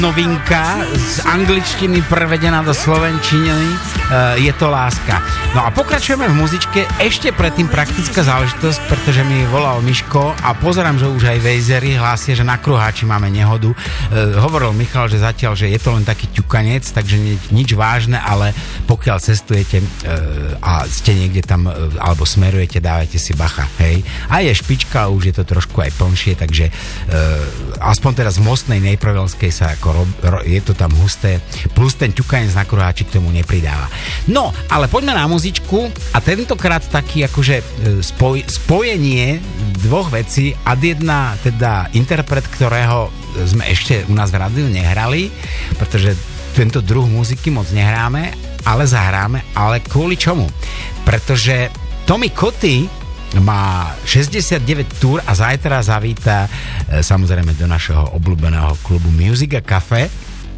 Novinka z angličtiny prevedená do slovenčiny, Je to láska. No a pokračujeme v muzičke, ešte predtým praktická záležitosť, pretože mi volal Miško a pozerám, že už aj vejzery hlásia, že na Kruháči máme nehodu. Hovoril Michal, že zatiaľ, že je to len taký ťukanec, takže nič vážne, ale pokiaľ cestujete a ste niekde tam alebo smerujete, dávajte si bacha, hej. A je špička, už je to trošku aj plnšie, takže aspoň teraz v Mostnej Nejprovelskej sa ako je to tam husté, plus ten ťukanec na Kruháči k tomu nepridáva. No, ale poďme na muzičku a tentokrát taký akože spojenie dvoch vecí a jedna teda interpret, ktorého sme ešte u nás v rádiu nehrali, pretože tento druh muziky moc nehráme, ale zahráme, ale kvôli čomu? Pretože Tommy Cotty má 69 túr a zajtra zavíta samozrejme do našeho obľúbeného klubu Music a Cafe.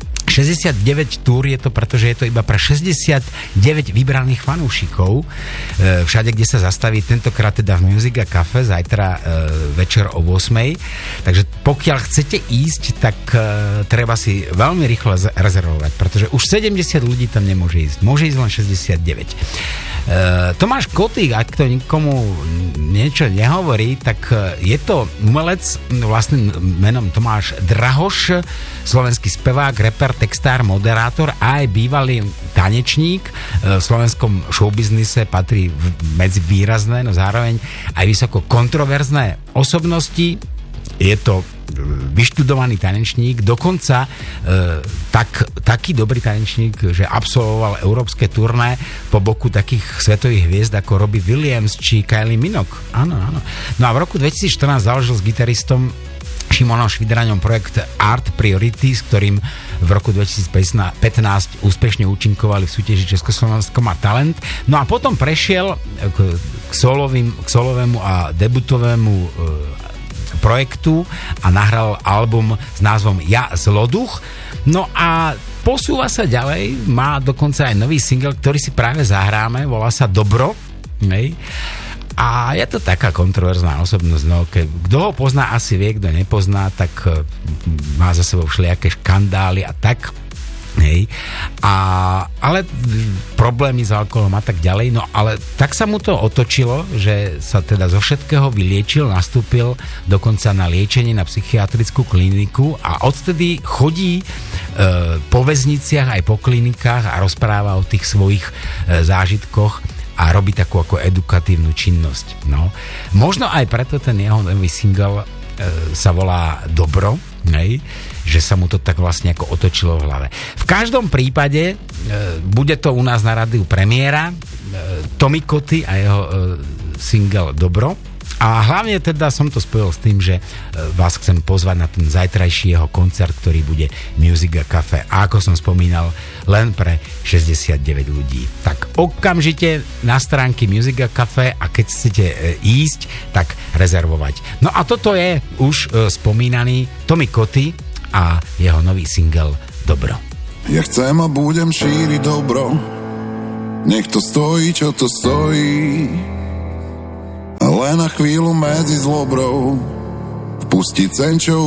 69 túr je to, pretože je to iba pre 69 vybraných fanúšikov všade, kde sa zastaví, tentokrát teda v Music a Cafe, zajtra večer o 8. Takže pokiaľ chcete ísť, tak treba si veľmi rýchlo rezervovať, pretože už 70 ľudí tam nemôže ísť, môže ísť len 69. Tomáš Cotty, ak to nikomu niečo nehovorí, tak je to umelec vlastným menom Tomáš Drahoš, slovenský spevák, reper, textár, moderátor a aj bývalý tanečník. V slovenskom showbiznise patrí medzi výrazné, no zároveň aj vysoko kontroverzné osobnosti. Je to vyštudovaný tanečník, dokonca taký dobrý tanečník, že absolvoval európske turné po boku takých svetových hviezd ako Robbie Williams či Kylie Minogue. Áno, áno. No a v roku 2014 založil s gitaristom Šimonom Švidraňom projekt Art Priority, s ktorým v roku 2015 úspešne účinkovali v súťaži Československo má talent. No a potom prešiel k solovému a debutovému projektu a nahral album s názvom Ja Zloduch. No a posúva sa ďalej, má dokonca aj nový single, ktorý si práve zahráme, volá sa Dobro. Nej? A je to taká kontroverzná osobnosť, no kto ho pozná, asi vie, kto nepozná, tak má za sebou všelijaké škandály a tak. Hej. Ale problémy s alkoholom a tak ďalej, no ale tak sa mu to otočilo, že sa teda zo všetkého vyliečil, nastúpil dokonca na liečenie na psychiatrickú kliniku a odtedy chodí po väzniciach aj po klinikách a rozpráva o tých svojich zážitkoch a robí takú ako edukatívnu činnosť. No. Možno aj preto ten jeho nový single sa volá Dobro, hej? Že sa mu to tak vlastne ako otočilo v hlave. V každom prípade bude to u nás na rádiu premiéra Tommy Cotty a jeho single Dobro. A hlavne teda som to spojil s tým, že vás chcem pozvať na ten zajtrajší jeho koncert, ktorý bude Music a Cafe. A ako som spomínal, len pre 69 ľudí. Tak okamžite na stránky Music a Cafe a keď chcete ísť, tak rezervovať. No a toto je už spomínaný Tommy Cotty a jeho nový single Dobro. Ja chcem a budem šíriť dobro, nech to stojí, čo to stojí. Ale na chvíľu medzi zlobrou vpustiť senčou